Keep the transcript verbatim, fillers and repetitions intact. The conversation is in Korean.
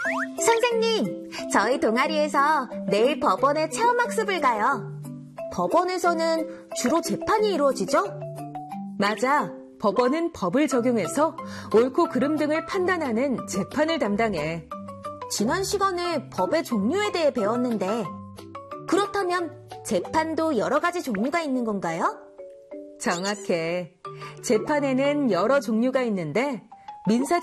선생님, 저희 동아리에서 내일 법원에 체험학습을 가요. 법원에서는 주로 재판이 이루어지죠? 맞아. 법원은 법을 적용해서 옳고 그름 등을 판단하는 재판을 담당해. 지난 시간에 법의 종류에 대해 배웠는데 그렇다면 재판도 여러 가지 종류가 있는 건가요? 정확해. 재판에는 여러 종류가 있는데 민사